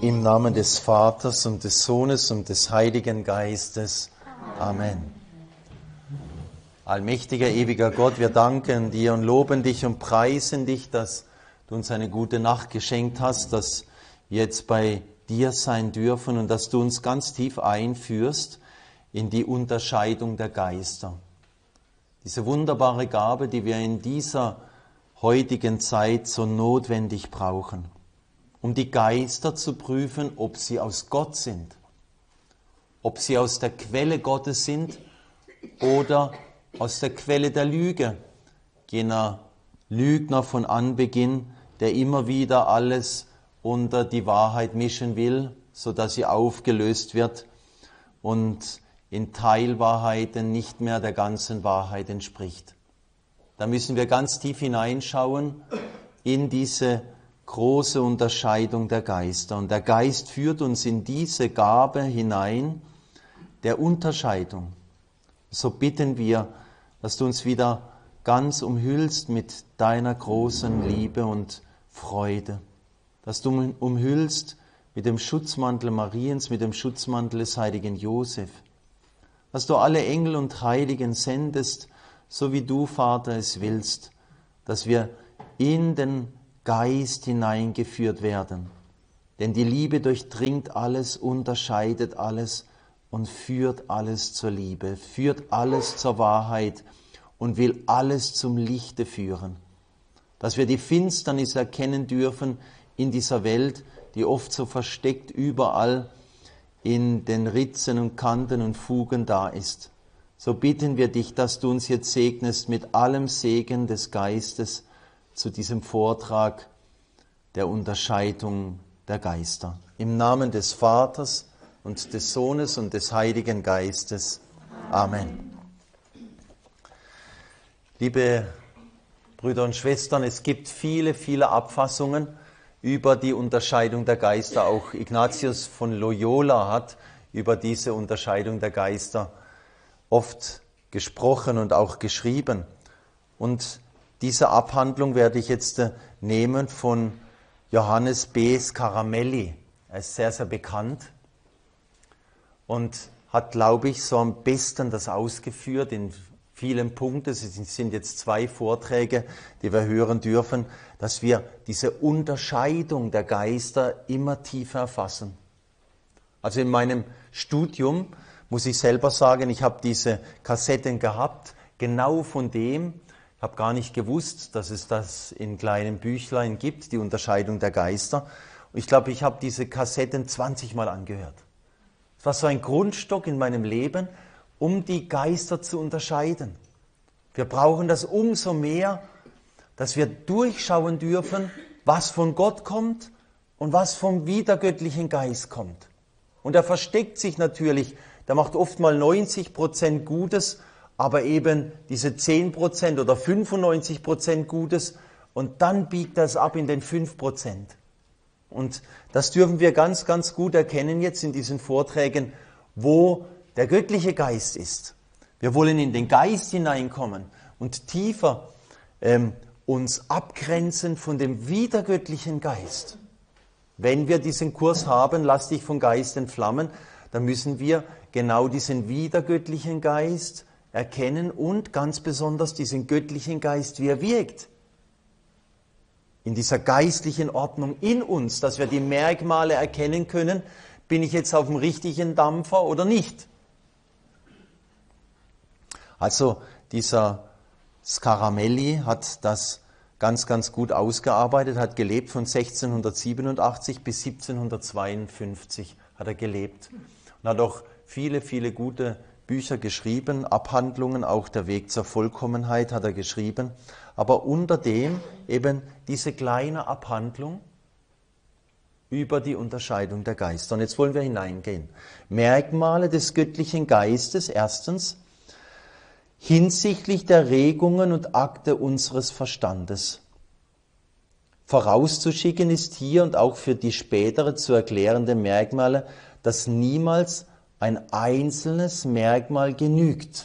Im Namen des Vaters und des Sohnes und des Heiligen Geistes. Amen. Allmächtiger, ewiger Gott, wir danken dir und loben dich und preisen dich, dass du uns eine gute Nacht geschenkt hast, dass wir jetzt bei dir sein dürfen und dass du uns ganz tief einführst in die Unterscheidung der Geister. Diese wunderbare Gabe, die wir in dieser heutigen Zeit so notwendig brauchen, um die Geister zu prüfen, ob sie aus Gott sind, ob sie aus der Quelle Gottes sind oder aus der Quelle der Lüge, jener Lügner von Anbeginn, der immer wieder alles unter die Wahrheit mischen will, sodass sie aufgelöst wird und in Teilwahrheiten nicht mehr der ganzen Wahrheit entspricht. Da müssen wir ganz tief hineinschauen in diese große Unterscheidung der Geister. Und der Geist führt uns in diese Gabe hinein der Unterscheidung. So bitten wir, dass du uns wieder ganz umhüllst mit deiner großen Liebe und Freude. Dass du umhüllst mit dem Schutzmantel Mariens, mit dem Schutzmantel des heiligen Josef. Dass du alle Engel und Heiligen sendest, so wie du, Vater, es willst, dass wir in den Geist hineingeführt werden. Denn die Liebe durchdringt alles, unterscheidet alles und führt alles zur Liebe, führt alles zur Wahrheit und will alles zum Lichte führen. Dass wir die Finsternis erkennen dürfen in dieser Welt, die oft so versteckt überall in den Ritzen und Kanten und Fugen da ist. So bitten wir dich, dass du uns jetzt segnest mit allem Segen des Geistes zu diesem Vortrag der Unterscheidung der Geister. Im Namen des Vaters und des Sohnes und des Heiligen Geistes. Amen. Liebe Brüder und Schwestern, es gibt viele, viele Abfassungen über die Unterscheidung der Geister. Auch Ignatius von Loyola hat über diese Unterscheidung der Geister oft gesprochen und auch geschrieben. Und diese Abhandlung werde ich jetzt nehmen von Johannes B. Scaramelli. Er ist sehr, sehr bekannt und hat, glaube ich, so am besten das ausgeführt in vielen Punkten. Es sind jetzt 2 Vorträge, die wir hören dürfen, dass wir diese Unterscheidung der Geister immer tiefer erfassen. Also in meinem Studium muss ich selber sagen, ich habe diese Kassetten gehabt, genau von dem. Ich habe gar nicht gewusst, dass es das in kleinen Büchlein gibt, die Unterscheidung der Geister. Und ich glaube, ich habe diese Kassetten 20 Mal angehört. Es war so ein Grundstock in meinem Leben, um die Geister zu unterscheiden. Wir brauchen das umso mehr, dass wir durchschauen dürfen, was von Gott kommt und was vom widergöttlichen Geist kommt. Und er versteckt sich natürlich, der macht oft mal 90% Gutes, aber eben diese 10% oder 95% Gutes und dann biegt das ab in den 5%. Und das dürfen wir ganz, ganz gut erkennen jetzt in diesen Vorträgen, wo der göttliche Geist ist. Wir wollen in den Geist hineinkommen und tiefer uns abgrenzen von dem widergöttlichen Geist. Wenn wir diesen Kurs haben, lass dich vom Geist entflammen, dann müssen wir genau diesen widergöttlichen Geist erkennen und ganz besonders diesen göttlichen Geist, wie er wirkt. In dieser geistlichen Ordnung in uns, dass wir die Merkmale erkennen können, bin ich jetzt auf dem richtigen Dampfer oder nicht. Also dieser Scaramelli hat das ganz, ganz gut ausgearbeitet, hat gelebt von 1687 bis 1752 hat er gelebt und hat auch viele, viele gute Bücher geschrieben, Abhandlungen, auch der Weg zur Vollkommenheit hat er geschrieben, aber unter dem eben diese kleine Abhandlung über die Unterscheidung der Geister. Und jetzt wollen wir hineingehen. Merkmale des göttlichen Geistes, erstens, hinsichtlich der Regungen und Akte unseres Verstandes. Vorauszuschicken ist hier und auch für die spätere zu erklärenden Merkmale, dass niemals ein einzelnes Merkmal genügt,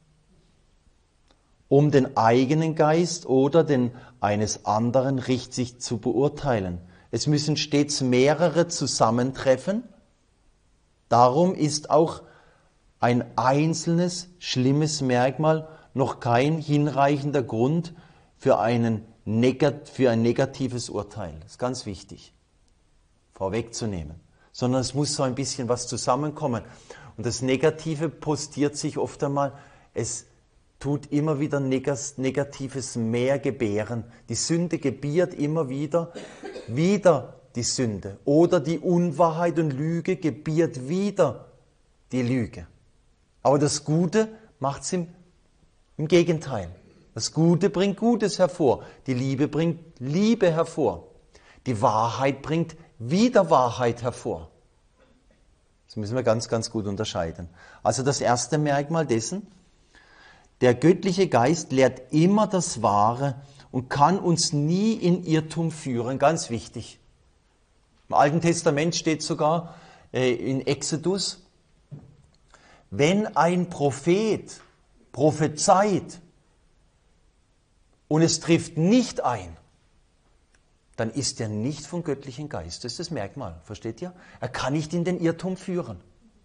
um den eigenen Geist oder den eines anderen richtig zu beurteilen. Es müssen stets mehrere zusammentreffen. Darum ist auch ein einzelnes schlimmes Merkmal noch kein hinreichender Grund für ein negatives Urteil. Das ist ganz wichtig, vorwegzunehmen. Sondern es muss so ein bisschen was zusammenkommen. Und das Negative postiert sich oft einmal, es tut immer wieder negatives mehr gebären. Die Sünde gebiert immer wieder die Sünde. Oder die Unwahrheit und Lüge gebiert wieder die Lüge. Aber das Gute macht es im Gegenteil. Das Gute bringt Gutes hervor. Die Liebe bringt Liebe hervor. Die Wahrheit bringt wieder Wahrheit hervor. Das müssen wir ganz, ganz gut unterscheiden. Also das erste Merkmal dessen: Der göttliche Geist lehrt immer das Wahre und kann uns nie in Irrtum führen. Ganz wichtig. Im Alten Testament steht sogar in Exodus, wenn ein Prophet prophezeit und es trifft nicht ein, dann ist er nicht vom göttlichen Geist. Das ist das Merkmal, versteht ihr? Er kann nicht in den Irrtum führen.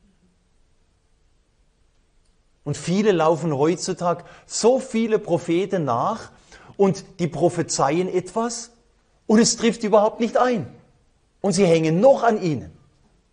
Und viele laufen heutzutage so viele Propheten nach und die prophezeien etwas und es trifft überhaupt nicht ein. Und sie hängen noch an ihnen.